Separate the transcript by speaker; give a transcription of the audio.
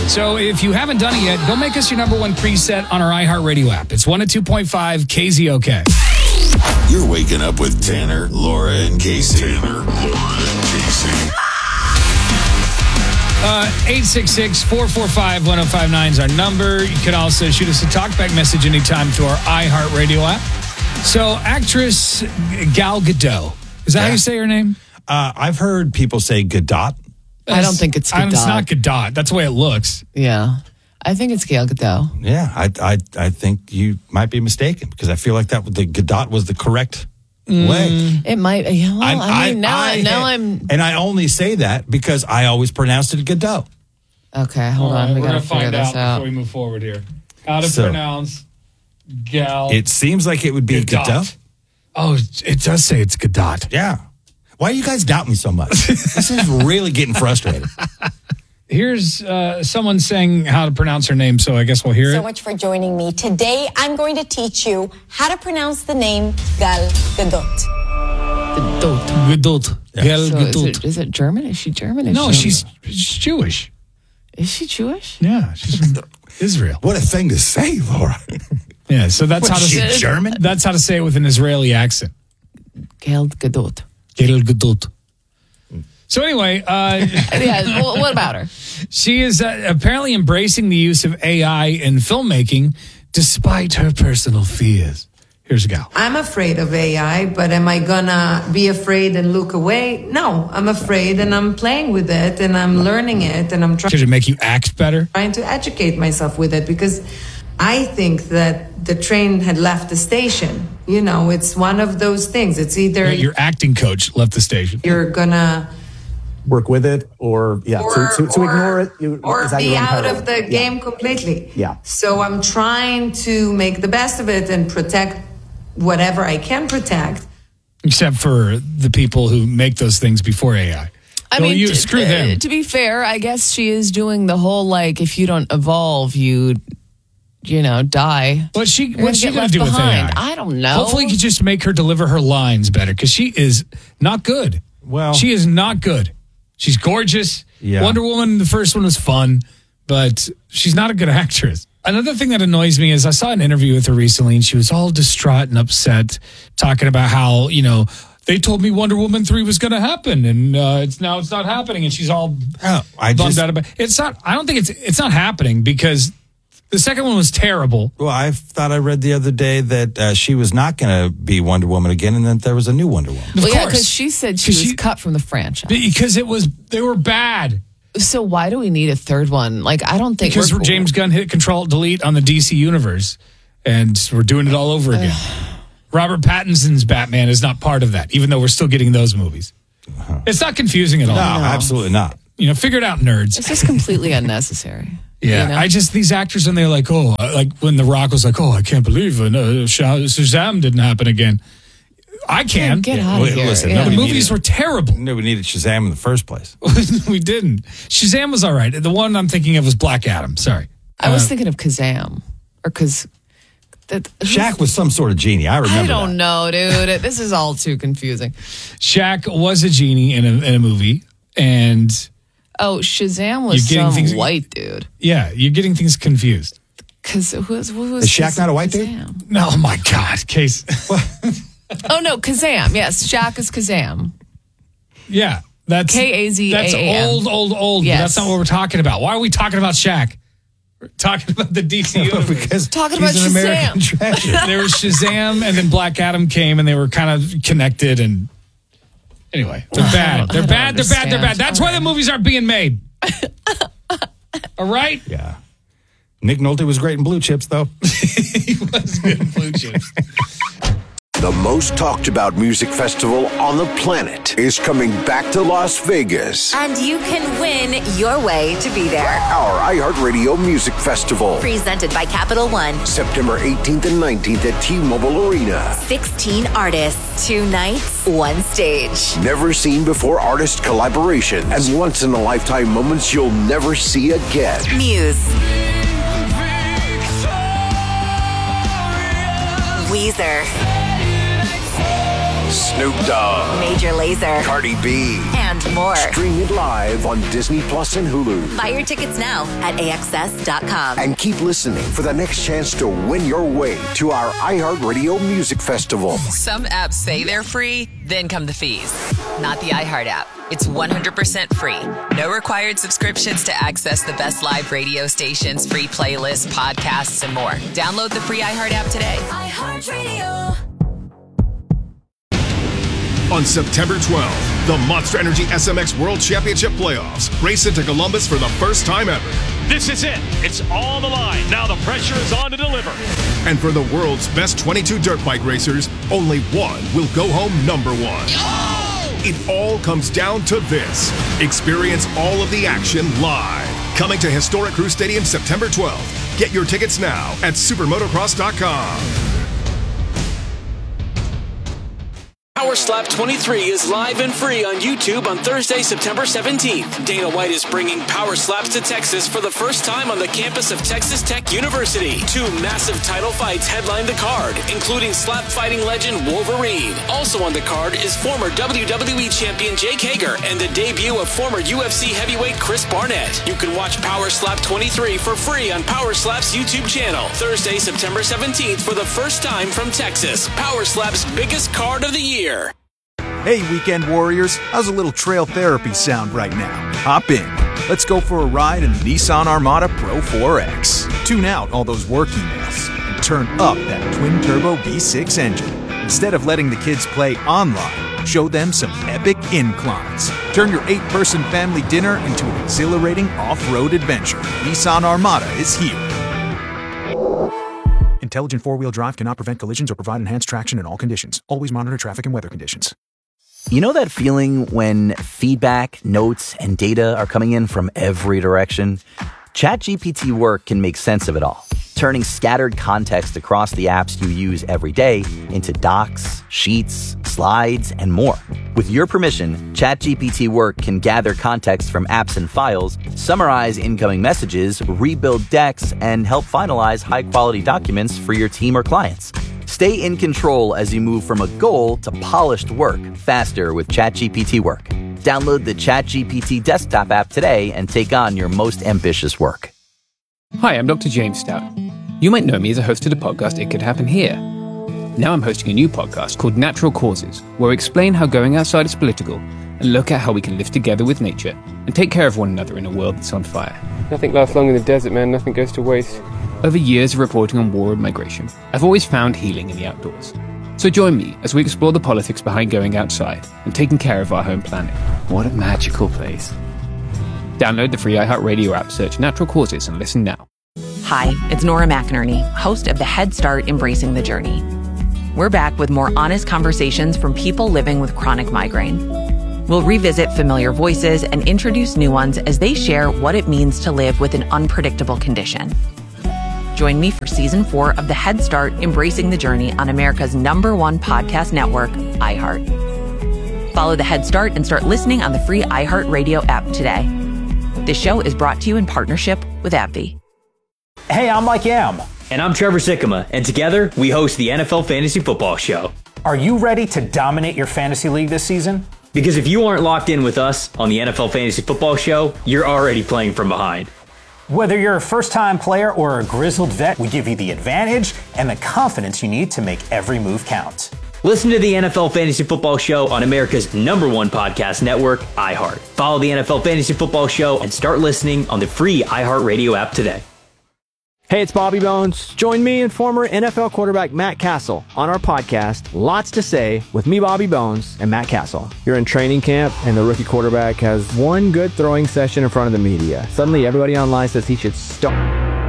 Speaker 1: So if you haven't done it yet, go make us your number one preset on our iHeartRadio app. It's 102.5 KZOK.
Speaker 2: You're waking up with Tanner, Laura, and Casey.
Speaker 1: 866-445-1059 is our number. You can also shoot us a talkback message anytime to our iHeartRadio app. So actress Gal Gadot. Is that how you say her name?
Speaker 3: I've heard people say Gadot.
Speaker 4: I don't think it's Gadot.
Speaker 1: It's not Gadot. That's the way it looks.
Speaker 4: Yeah. I think it's Gal Gadot.
Speaker 3: Yeah, I think you might be mistaken because I feel like the Gadot was the correct way.
Speaker 4: It might. Well, I'm.
Speaker 3: And I only say that because I always pronounced it Gadot.
Speaker 4: Okay, hold on. We gotta figure this out
Speaker 1: before we move forward here. How to pronounce Gal?
Speaker 3: It seems like it would be Gadot.
Speaker 1: Oh, it does say it's Gadot.
Speaker 3: Yeah. Why do you guys doubt me so much? This is really getting frustrated.
Speaker 1: Here's someone saying how to pronounce her name, so I guess we'll hear it.
Speaker 5: So much for joining me. Today, I'm going to teach you how to pronounce the name Gal Gadot.
Speaker 1: Gadot. Gal Gadot.
Speaker 4: Is it German? Is she German?
Speaker 1: No, she's Jewish.
Speaker 4: Is she Jewish?
Speaker 1: Yeah, she's from Israel.
Speaker 3: What a thing to say, Laura.
Speaker 1: Yeah, so that's how to
Speaker 3: say
Speaker 1: it.
Speaker 3: German?
Speaker 1: That's how to say it with an Israeli accent.
Speaker 4: Gal Gadot.
Speaker 1: Gal Gadot. So anyway,
Speaker 4: what about her?
Speaker 1: She is apparently embracing the use of AI in filmmaking despite her personal fears. Here's a gal.
Speaker 6: I'm afraid of AI, but am I gonna be afraid and look away? No, I'm afraid and I'm playing with it and I'm learning it and I'm
Speaker 1: Should it make you act better?
Speaker 6: trying to educate myself with it because I think that the train had left the station. You know, it's one of those things. It's either
Speaker 1: Your acting coach left the station.
Speaker 6: you're gonna
Speaker 7: work with it or to ignore it
Speaker 6: or
Speaker 7: is that
Speaker 6: be
Speaker 7: your own
Speaker 6: out
Speaker 7: peril?
Speaker 6: of the game completely.
Speaker 7: Yeah.
Speaker 6: So I'm trying to make the best of it and protect whatever I can protect.
Speaker 1: Except for the people who make those things before AI.
Speaker 4: I mean,
Speaker 1: screw them.
Speaker 4: To be fair, I guess she is doing the whole, like, if you don't evolve, you die.
Speaker 1: What's she
Speaker 4: You're
Speaker 1: going to
Speaker 4: get
Speaker 1: do with
Speaker 4: behind.
Speaker 1: AI?
Speaker 4: I don't know.
Speaker 1: Hopefully you can just make her deliver her lines better because she is not good.
Speaker 3: Well,
Speaker 1: she is not good. She's gorgeous.
Speaker 3: Yeah.
Speaker 1: Wonder Woman, the first one was fun, but she's not a good actress. Another thing that annoys me is I saw an interview with her recently and she was all distraught and upset talking about how, they told me Wonder Woman 3 was going to happen and it's not happening and she's all bummed out about it. It's not, I don't think it's not happening because the second one was terrible.
Speaker 3: Well, I thought I read the other day that she was not going to be Wonder Woman again and that there was a new Wonder Woman.
Speaker 4: Well, yeah, because she said she was cut from the franchise.
Speaker 1: Because they were bad.
Speaker 4: So why do we need a third one? Like, I don't think...
Speaker 1: Because James Gunn hit Control-Delete on the DC Universe, and we're doing it all over again. Robert Pattinson's Batman is not part of that, even though we're still getting those movies. It's not confusing at all.
Speaker 3: No, absolutely not.
Speaker 1: Figure it out, nerds.
Speaker 4: It's just completely unnecessary.
Speaker 1: Yeah, these actors, when they're like, like when The Rock was like, I can't believe Shazam didn't happen again. I can.
Speaker 4: Get out of here.
Speaker 3: Listen,
Speaker 1: the movies were terrible.
Speaker 3: Nobody needed Shazam in the first place.
Speaker 1: We didn't. Shazam was all right. The one I'm thinking of was Black Adam. Sorry.
Speaker 4: I was thinking of Kazam. Or
Speaker 3: Shaq was some sort of genie. I remember
Speaker 4: I don't know, dude. This is all too confusing.
Speaker 1: Shaq was a genie in a movie, and...
Speaker 4: Oh, Shazam was some white dude.
Speaker 1: Yeah, you're getting things confused.
Speaker 4: Because who was
Speaker 3: Is Shaq not a white dude?
Speaker 1: No, oh my God, Case.
Speaker 4: Oh, no, Kazam. Yes, Shaq is Kazam.
Speaker 1: Yeah, that's
Speaker 4: Kazam.
Speaker 1: That's old.
Speaker 4: Yes.
Speaker 1: But that's not what we're talking about. Why are we talking about Shaq? We're talking about the DC universe.
Speaker 3: Because
Speaker 4: talking
Speaker 3: he's
Speaker 4: about
Speaker 3: an
Speaker 4: Shazam.
Speaker 3: American treasure.
Speaker 1: There was Shazam, and then Black Adam came, and they were kind of connected. And anyway, they're bad. They're bad. That's why the movies aren't being made. All right?
Speaker 3: Yeah. Nick Nolte was great in Blue Chips, though.
Speaker 1: He was good in Blue Chips.
Speaker 8: The most talked about music festival on the planet is coming back to Las Vegas.
Speaker 5: And you can win your way to be there.
Speaker 8: Our iHeartRadio Music Festival.
Speaker 5: Presented by Capital One.
Speaker 8: September 18th and 19th at T-Mobile Arena.
Speaker 5: 16 artists, 2 nights, 1 stage.
Speaker 8: Never seen before artist collaboration and once in a lifetime moments you'll never see again.
Speaker 5: Muse. Weezer.
Speaker 8: Snoop Dogg,
Speaker 9: Major Lazer,
Speaker 8: Cardi B,
Speaker 9: and more.
Speaker 8: Stream it live on Disney Plus and Hulu.
Speaker 9: Buy your tickets now at AXS.com.
Speaker 8: And keep listening for the next chance to win your way to our iHeartRadio Music Festival.
Speaker 10: Some apps say they're free, then come the fees. Not the iHeart app. It's 100% free. No required subscriptions to access the best live radio stations, free playlists, podcasts, and more. Download the free iHeart app today.
Speaker 9: iHeartRadio.
Speaker 11: On September 12th, the Monster Energy SMX World Championship Playoffs race into Columbus for the first time ever.
Speaker 12: This is it. It's on the line. Now the pressure is on to deliver.
Speaker 11: And for the world's best 22 dirt bike racers, only one will go home number one. It all comes down to this. Experience all of the action live. Coming to Historic Crew Stadium September 12th. Get your tickets now at supermotocross.com.
Speaker 13: Power Slap 23 is live and free on YouTube on Thursday, September 17th. Dana White is bringing Power Slaps to Texas for the first time on the campus of Texas Tech University. 2 massive title fights headline the card, including slap fighting legend Wolverine. Also on the card is former WWE champion Jake Hager and the debut of former UFC heavyweight Chris Barnett. You can watch Power Slap 23 for free on Power Slap's YouTube channel. Thursday, September 17th for the first time from Texas. Power Slap's biggest card of the year.
Speaker 14: Hey, Weekend Warriors, how's a little trail therapy sound right now? Hop in. Let's go for a ride in the Nissan Armada Pro 4X. Tune out all those work emails and turn up that twin-turbo V6 engine. Instead of letting the kids play online, show them some epic inclines. Turn your 8-person family dinner into an exhilarating off-road adventure. Nissan Armada is here. Intelligent four-wheel drive cannot prevent collisions or provide enhanced traction in all conditions. Always monitor traffic and weather conditions.
Speaker 15: You know that feeling when feedback, notes, and data are coming in from every direction? ChatGPT Work can make sense of it all, turning scattered context across the apps you use every day into docs, sheets, slides, and more. With your permission, ChatGPT Work can gather context from apps and files, summarize incoming messages, rebuild decks, and help finalize high-quality documents for your team or clients. Stay in control as you move from a goal to polished work faster with ChatGPT Work. Download the ChatGPT desktop app today and take on your most ambitious work.
Speaker 16: Hi, I'm Dr. James Stout. You might know me as a host of the podcast It Could Happen Here. Now I'm hosting a new podcast called Natural Causes, where I explain how going outside is political and look at how we can live together with nature and take care of one another in a world that's on fire.
Speaker 17: Nothing lasts long in the desert, man. Nothing goes to waste.
Speaker 16: Over years of reporting on war and migration, I've always found healing in the outdoors. So join me as we explore the politics behind going outside and taking care of our home planet. What a magical place. Download the free iHeartRadio app, search Natural Causes, and listen now.
Speaker 18: Hi, it's Nora McInerney, host of the Head Start Embracing the Journey. We're back with more honest conversations from people living with chronic migraine. We'll revisit familiar voices and introduce new ones as they share what it means to live with an unpredictable condition. Join me for Season 4 of the Head Start Embracing the Journey on America's #1 podcast network, iHeart. Follow the Head Start and start listening on the free iHeartRadio app today. This show is brought to you in partnership with AbbVie.
Speaker 19: Hey, I'm Mike Yam.
Speaker 20: And I'm Trevor Sikkema, and together we host the NFL Fantasy Football Show.
Speaker 19: Are you ready to dominate your fantasy league this season?
Speaker 20: Because if you aren't locked in with us on the NFL Fantasy Football Show, you're already playing from behind.
Speaker 19: Whether you're a first-time player or a grizzled vet, we give you the advantage and the confidence you need to make every move count.
Speaker 20: Listen to the NFL Fantasy Football Show on America's #1 podcast network, iHeart. Follow the NFL Fantasy Football Show and start listening on the free iHeartRadio app today.
Speaker 21: Hey, it's Bobby Bones. Join me and former NFL quarterback Matt Castle on our podcast, Lots to Say, with me, Bobby Bones, and Matt Castle. You're in training camp, and the rookie quarterback has one good throwing session in front of the media. Suddenly, everybody online says he should start.